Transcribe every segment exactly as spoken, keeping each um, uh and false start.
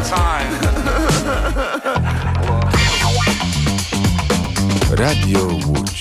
Radio Łódź.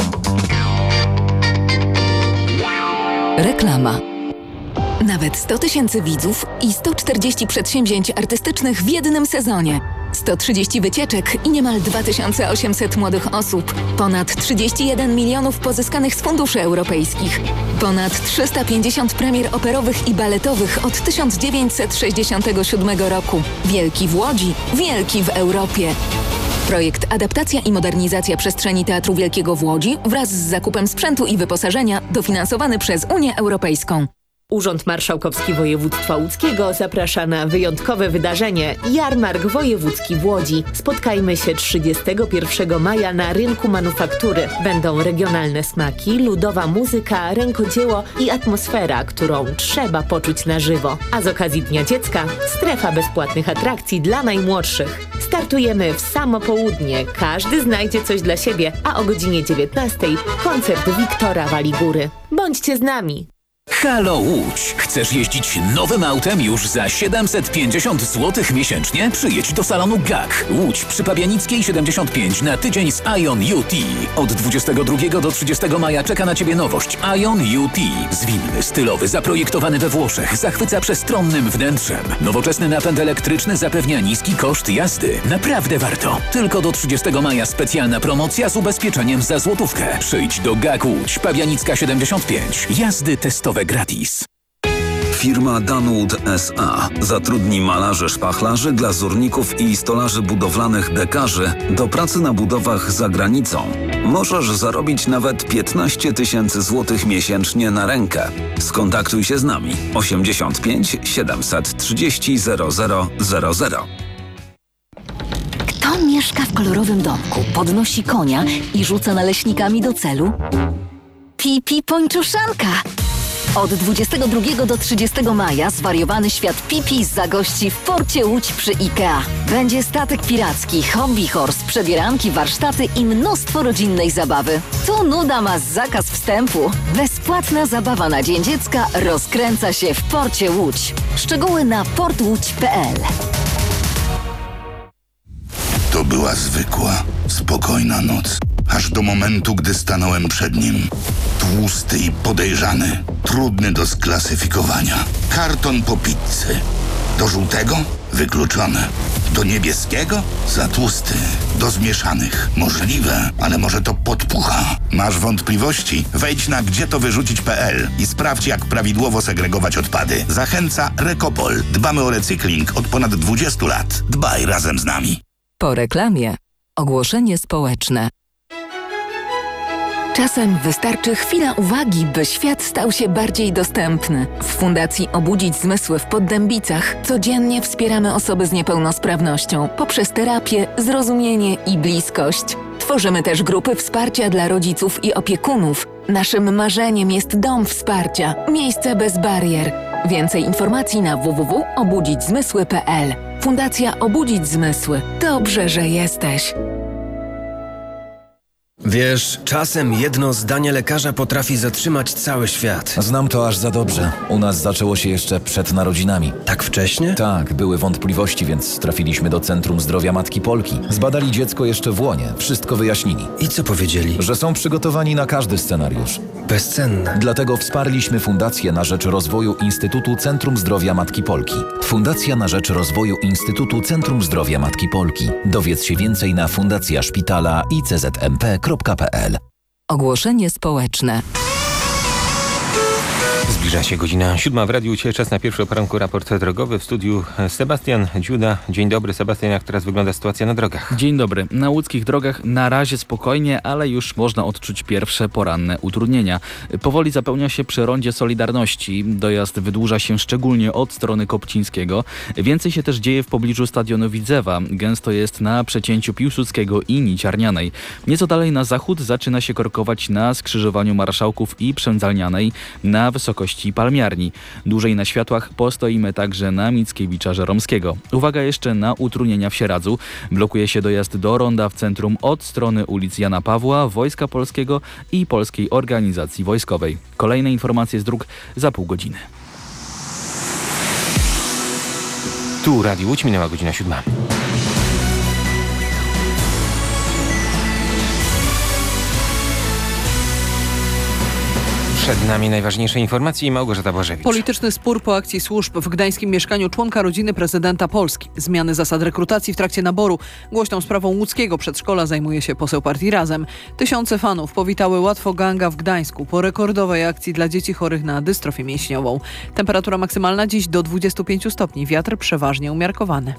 Reklama. Nawet sto tysięcy widzów i sto czterdzieści przedsięwzięć artystycznych w jednym sezonie. sto trzydzieści wycieczek i niemal dwa tysiące osiemset młodych osób. Ponad trzydzieści jeden milionów pozyskanych z funduszy europejskich. Ponad trzysta pięćdziesiąt premier operowych i baletowych od tysiąc dziewięćset sześćdziesiątego siódmego roku. Wielki w Łodzi, wielki w Europie. Projekt Adaptacja i modernizacja przestrzeni Teatru Wielkiego w Łodzi wraz z zakupem sprzętu i wyposażenia dofinansowany przez Unię Europejską. Urząd Marszałkowski Województwa Łódzkiego zaprasza na wyjątkowe wydarzenie Jarmark Wojewódzki w Łodzi. Spotkajmy się trzydziestego pierwszego maja na rynku manufaktury. Będą regionalne smaki, ludowa muzyka, rękodzieło i atmosfera, którą trzeba poczuć na żywo. A z okazji Dnia Dziecka strefa bezpłatnych atrakcji dla najmłodszych. Startujemy w samo południe. Każdy znajdzie coś dla siebie, a o godzinie dziewiętnastej koncert Wiktora Waligury. Bądźcie z nami! Halo Łódź! Chcesz jeździć nowym autem już za siedemset pięćdziesiąt złotych miesięcznie? Przyjedź do salonu G A K. Łódź przy Pabianickiej siedemdziesiąt pięć na tydzień z Ion U T. Od dwudziestego drugiego do trzydziestego maja czeka na Ciebie nowość Ion U T. Zwinny, stylowy, zaprojektowany we Włoszech, zachwyca przestronnym wnętrzem. Nowoczesny napęd elektryczny zapewnia niski koszt jazdy. Naprawdę warto. Tylko do trzydziestego maja specjalna promocja z ubezpieczeniem za złotówkę. Przyjdź do G A K Łódź, Pabianicka siedemdziesiąt pięć. Jazdy testowe gratis. Firma Danwood S A zatrudni malarzy szpachlarzy, glazurników i stolarzy budowlanych dekarzy do pracy na budowach za granicą. Możesz zarobić nawet piętnaście tysięcy złotych miesięcznie na rękę. Skontaktuj się z nami osiemdziesiąt pięć siedemset trzydzieści zero zero zero zero. Kto mieszka w kolorowym domku, podnosi konia i rzuca naleśnikami do celu? Pipi Pończuszanka! Od dwudziestego drugiego do trzydziestego maja zwariowany świat Pipi zagości w porcie Łódź przy IKEA. Będzie statek piracki, hobby horse, przebieranki, warsztaty i mnóstwo rodzinnej zabawy. Tu nuda ma zakaz wstępu. Bezpłatna zabawa na Dzień Dziecka rozkręca się w porcie Łódź. Szczegóły na port łódź kropka p l. To była zwykła, spokojna noc. Aż do momentu, gdy stanąłem przed nim. Tłusty i podejrzany, trudny do sklasyfikowania. Karton po pizzy. Do żółtego? Wykluczone. Do niebieskiego? Za tłusty. Do zmieszanych? Możliwe, ale może to podpucha. Masz wątpliwości? Wejdź na gdzie to wyrzucić kropka p l i sprawdź, jak prawidłowo segregować odpady. Zachęca Recopol. Dbamy o recykling od ponad dwudziestu lat. Dbaj razem z nami. Po reklamie ogłoszenie społeczne. Czasem wystarczy chwila uwagi, by świat stał się bardziej dostępny. W Fundacji Obudzić Zmysły w Poddębicach codziennie wspieramy osoby z niepełnosprawnością poprzez terapię, zrozumienie i bliskość. Tworzymy też grupy wsparcia dla rodziców i opiekunów. Naszym marzeniem jest dom wsparcia, miejsce bez barier. Więcej informacji na w w w kropka obudzić zmysły kropka p l. Fundacja Obudzić Zmysły. Dobrze, że jesteś. Wiesz, czasem jedno zdanie lekarza potrafi zatrzymać cały świat. Znam to aż za dobrze. U nas zaczęło się jeszcze przed narodzinami. Tak wcześnie? Tak, były wątpliwości, więc trafiliśmy do Centrum Zdrowia Matki Polki. Zbadali dziecko jeszcze w łonie, wszystko wyjaśnili. I co powiedzieli? Że są przygotowani na każdy scenariusz. Bezcenne. Dlatego wsparliśmy Fundację na rzecz rozwoju Instytutu Centrum Zdrowia Matki Polki. Fundacja na rzecz rozwoju Instytutu Centrum Zdrowia Matki Polki. Dowiedz się więcej na fundacja szpitala i c z m p kropka p l. Ogłoszenie społeczne. Zbliża się godzina siódma w Radiu Cię. Czas na pierwszy o poranku raport drogowy. W studiu Sebastian Dziuda. Dzień dobry, Sebastian. Jak teraz wygląda sytuacja na drogach? Dzień dobry. Na łódzkich drogach na razie spokojnie, ale już można odczuć pierwsze poranne utrudnienia. Powoli zapełnia się przy rondzie Solidarności. Dojazd wydłuża się szczególnie od strony Kopcińskiego. Więcej się też dzieje w pobliżu stadionu Widzewa. Gęsto jest na przecięciu Piłsudskiego i Niciarnianej. Nieco dalej na zachód zaczyna się korkować na skrzyżowaniu Marszałków i Przędzalnianej na wysokości Palmiarni. Dłużej na światłach postoimy także na Mickiewicza-Żeromskiego. Uwaga jeszcze na utrudnienia w Sieradzu. Blokuje się dojazd do ronda w centrum od strony ulic Jana Pawła, Wojska Polskiego i Polskiej Organizacji Wojskowej. Kolejne informacje z dróg za pół godziny. Tu Radio Łódź, minęła godzina siódma. Przed nami najważniejsze informacje i Małgorzata Błażewicz. Polityczny spór po akcji służb w gdańskim mieszkaniu członka rodziny prezydenta Polski. Zmiany zasad rekrutacji w trakcie naboru. Głośną sprawą łódzkiego przedszkola zajmuje się poseł partii Razem. Tysiące fanów powitały Łatwo Ganga w Gdańsku po rekordowej akcji dla dzieci chorych na dystrofię mięśniową. Temperatura maksymalna dziś do dwudziestu pięciu stopni. Wiatr przeważnie umiarkowany.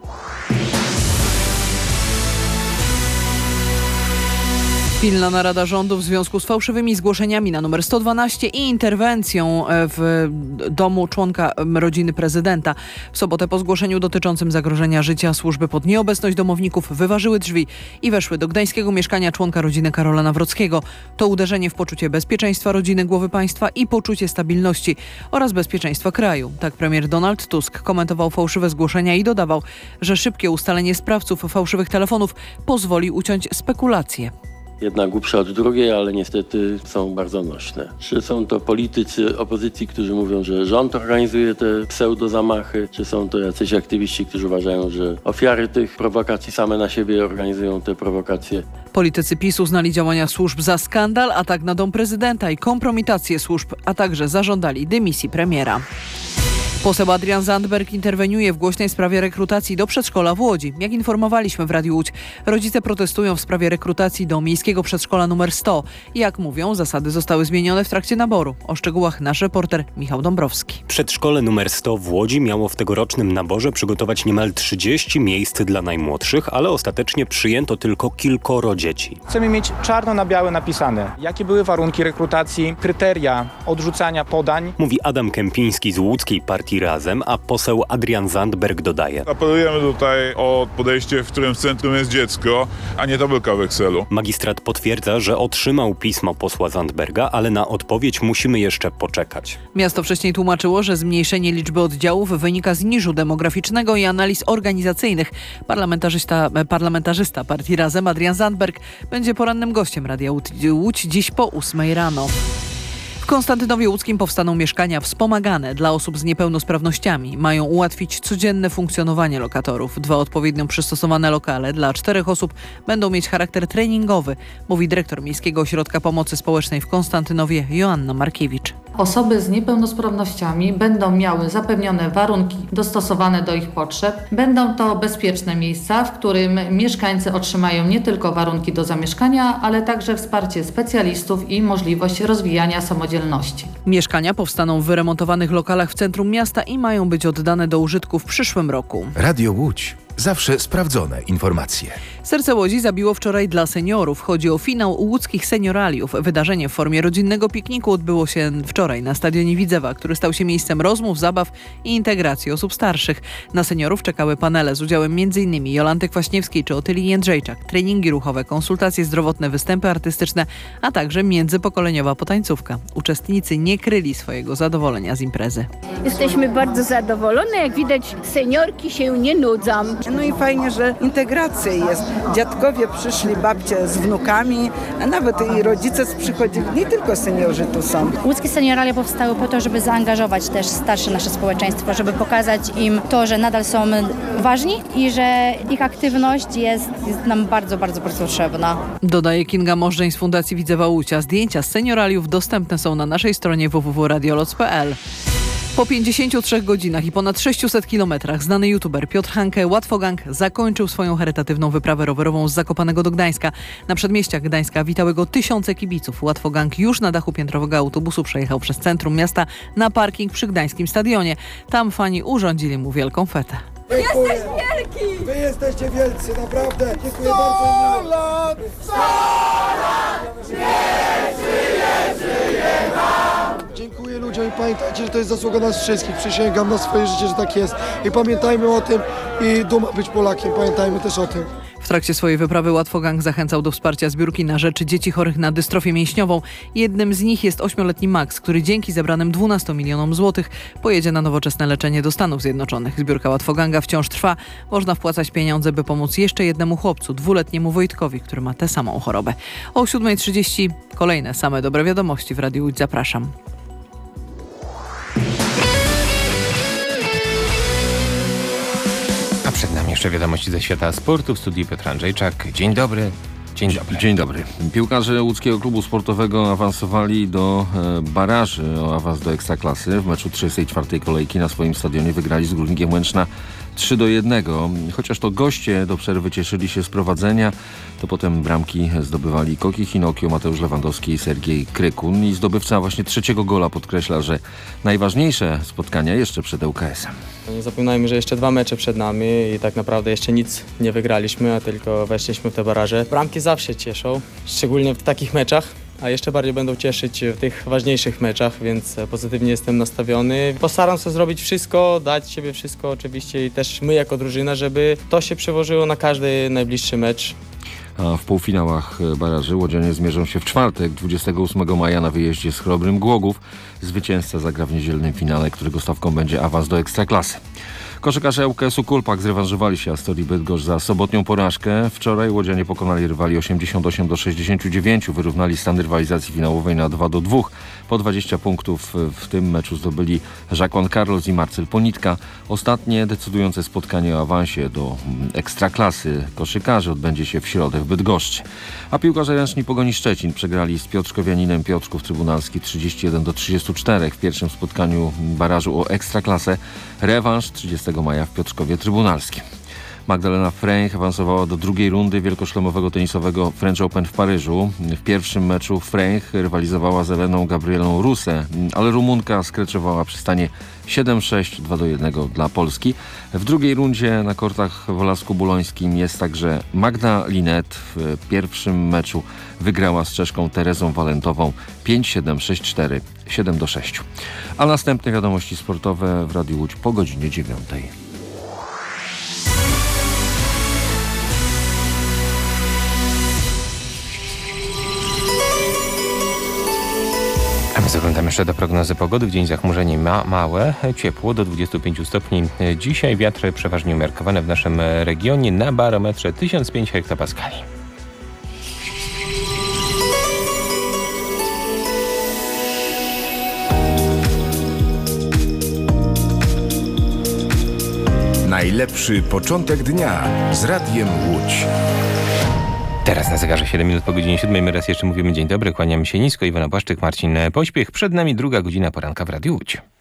Pilna narada rządu w związku z fałszywymi zgłoszeniami na numer sto dwanaście i interwencją w domu członka rodziny prezydenta. W sobotę po zgłoszeniu dotyczącym zagrożenia życia służby pod nieobecność domowników wyważyły drzwi i weszły do gdańskiego mieszkania członka rodziny Karola Nawrockiego. To uderzenie w poczucie bezpieczeństwa rodziny głowy państwa i poczucie stabilności oraz bezpieczeństwa kraju. Tak premier Donald Tusk komentował fałszywe zgłoszenia i dodawał, że szybkie ustalenie sprawców fałszywych telefonów pozwoli uciąć spekulacje. Jedna głupsza od drugiej, ale niestety są bardzo nośne. Czy są to politycy opozycji, którzy mówią, że rząd organizuje te pseudozamachy, czy są to jacyś aktywiści, którzy uważają, że ofiary tych prowokacji same na siebie organizują te prowokacje. Politycy PiS uznali działania służb za skandal, atak na dom prezydenta i kompromitację służb, a także zażądali dymisji premiera. Poseł Adrian Zandberg interweniuje w głośnej sprawie rekrutacji do przedszkola w Łodzi. Jak informowaliśmy w Radiu Łódź, rodzice protestują w sprawie rekrutacji do miejskiego przedszkola numer sto. Jak mówią, zasady zostały zmienione w trakcie naboru. O szczegółach nasz reporter Michał Dąbrowski. Przedszkole numer sto w Łodzi miało w tegorocznym naborze przygotować niemal trzydzieści miejsc dla najmłodszych, ale ostatecznie przyjęto tylko kilkoro dzieci. Chcemy mieć czarno na białe napisane, jakie były warunki rekrutacji, kryteria odrzucania podań. Mówi Adam Kępiński z łódzkiej partii Razem, a poseł Adrian Zandberg dodaje. Apelujemy tutaj o podejście, w którym w centrum jest dziecko, a nie tabelka w Excelu. Magistrat potwierdza, że otrzymał pismo posła Zandberga, ale na odpowiedź musimy jeszcze poczekać. Miasto wcześniej tłumaczyło, że zmniejszenie liczby oddziałów wynika z niżu demograficznego i analiz organizacyjnych. Parlamentarzysta, parlamentarzysta partii Razem Adrian Zandberg będzie porannym gościem Radia Łódź dziś po ósmej rano. W Konstantynowie Łódzkim powstaną mieszkania wspomagane dla osób z niepełnosprawnościami. Mają ułatwić codzienne funkcjonowanie lokatorów. Dwa odpowiednio przystosowane lokale dla czterech osób będą mieć charakter treningowy, mówi dyrektor Miejskiego Ośrodka Pomocy Społecznej w Konstantynowie Joanna Markiewicz. Osoby z niepełnosprawnościami będą miały zapewnione warunki dostosowane do ich potrzeb. Będą to bezpieczne miejsca, w którym mieszkańcy otrzymają nie tylko warunki do zamieszkania, ale także wsparcie specjalistów i możliwość rozwijania samodzielności. Mieszkania powstaną w wyremontowanych lokalach w centrum miasta i mają być oddane do użytku w przyszłym roku. Radio Łódź. Zawsze sprawdzone informacje. Serce Łodzi zabiło wczoraj dla seniorów. Chodzi o finał łódzkich senioraliów. Wydarzenie w formie rodzinnego pikniku odbyło się wczoraj na stadionie Widzewa, który stał się miejscem rozmów, zabaw i integracji osób starszych. Na seniorów czekały panele z udziałem m in Jolanty Kwaśniewskiej czy Otylii Jędrzejczak, treningi ruchowe, konsultacje zdrowotne, występy artystyczne, a także międzypokoleniowa potańcówka. Uczestnicy nie kryli swojego zadowolenia z imprezy. Jesteśmy bardzo zadowolone. Jak widać, seniorki się nie nudzą. No i fajnie, że integracja jest. Dziadkowie przyszli, babcie z wnukami, a nawet i rodzice przychodzili, nie tylko seniorzy tu są. Łódzkie senioralia powstały po to, żeby zaangażować też starsze nasze społeczeństwo, żeby pokazać im to, że nadal są ważni i że ich aktywność jest, jest nam bardzo, bardzo, bardzo potrzebna. Dodaje Kinga Możdżeń z Fundacji Widzewa Łódź. Zdjęcia z senioraliów dostępne są na naszej stronie w w w kropka radioloc kropka p l. Po pięćdziesięciu trzech godzinach i ponad sześciuset kilometrach znany youtuber Piotr Hanke Łatwogang zakończył swoją charytatywną wyprawę rowerową z Zakopanego do Gdańska. Na przedmieściach Gdańska witały go tysiące kibiców. Łatwogang już na dachu piętrowego autobusu przejechał przez centrum miasta na parking przy gdańskim stadionie. Tam fani urządzili mu wielką fetę. Jesteś wielki! Wy jesteście wielcy, naprawdę! Dziękuję bardzo. Lat! sto lat! Nie żyje, żyje nam! Dziękuję ludziom i pamiętajcie, że to jest zasługa nas wszystkich. Przysięgam na swoje życie, że tak jest. I pamiętajmy o tym i duma być Polakiem. Pamiętajmy też o tym. W trakcie swojej wyprawy Łatwogang zachęcał do wsparcia zbiórki na rzecz dzieci chorych na dystrofię mięśniową. Jednym z nich jest ośmioletni Max, który dzięki zebranym dwunastu milionom złotych pojedzie na nowoczesne leczenie do Stanów Zjednoczonych. Zbiórka Łatwoganga wciąż trwa. Można wpłacać pieniądze, by pomóc jeszcze jednemu chłopcu, dwuletniemu Wojtkowi, który ma tę samą chorobę. O siódmej trzydzieści kolejne same dobre wiadomości w Radiu Łódź. Zapraszam. Przed nami jeszcze wiadomości ze świata sportu. W studiu Piotr Andrzejczak. Dzień dobry. Dzień dobry. Dzień dobry. Piłkarze łódzkiego klubu sportowego awansowali do e, baraży o awans do Ekstraklasy. W meczu trzydziestej czwartej kolejki na swoim stadionie wygrali z Górnikiem Łęczna trzy do jednego. Chociaż to goście do przerwy cieszyli się z prowadzenia, to potem bramki zdobywali Koki Hinokio, Mateusz Lewandowski i Sergiej Krykun. I zdobywca właśnie trzeciego gola podkreśla, że najważniejsze spotkania jeszcze przed L K S-em. Nie zapominajmy, że jeszcze dwa mecze przed nami i tak naprawdę jeszcze nic nie wygraliśmy, a tylko weszliśmy w te baraże. Bramki zawsze cieszą, szczególnie w takich meczach, a jeszcze bardziej będą cieszyć w tych ważniejszych meczach, więc pozytywnie jestem nastawiony. Postaram się zrobić wszystko, dać siebie wszystko oczywiście i też my jako drużyna, żeby to się przełożyło na każdy najbliższy mecz. A w półfinałach baraży łodzianie zmierzą się w czwartek, dwudziestego ósmego maja na wyjeździe z Chrobrym Głogów. Zwycięzca zagra w niedzielnym finale, którego stawką będzie awans do Ekstraklasy. Koszykarze L K S-u Kulpak zrewanżowali się Astorii Bydgoszcz za sobotnią porażkę. Wczoraj łodzianie pokonali rywali osiemdziesiąt osiem do sześćdziesięciu dziewięciu, wyrównali stan rywalizacji finałowej na dwa do dwóch. Po dwadzieścia punktów w tym meczu zdobyli Jacques Carlos i Marcel Ponitka. Ostatnie decydujące spotkanie o awansie do Ekstraklasy koszykarzy odbędzie się w środę w Bydgoszczy. A piłkarze ręczni Pogoni Szczecin przegrali z Piotrkowianinem Piotrków Trybunalski trzydzieści jeden do trzydziestu czterech w pierwszym spotkaniu barażu o Ekstraklasę. Rewanż trzydziestego maja w Piotrkowie Trybunalskim. Magdalena Fręch awansowała do drugiej rundy wielkoszlemowego tenisowego French Open w Paryżu. W pierwszym meczu Fręch rywalizowała z Eleną Gabrielą Ruse, ale Rumunka skreczowała przy stanie siedem sześć, dwa do jednego dla Polski. W drugiej rundzie na kortach w Olasku Bulońskim jest także Magda Linet. W pierwszym meczu wygrała z Czeszką Terezą Walentową pięć siedem, sześć cztery, siedem do sześciu. A następne wiadomości sportowe w Radiu Łódź po godzinie dziewiątej. A my zaglądamy jeszcze do prognozy pogody. W dzień zachmurzenie ma małe, ciepło do dwudziestu pięciu stopni. Dzisiaj wiatry przeważnie umiarkowane w naszym regionie na barometrze tysiąc pięć hektopaskali. Najlepszy początek dnia z Radiem Łódź. Teraz na zegarze siedem minut po godzinie siódmej. My raz jeszcze mówimy dzień dobry, kłaniamy się nisko. Iwona Błaszczyk, Marcin Pośpiech. Przed nami druga godzina poranka w Radiu Łódź.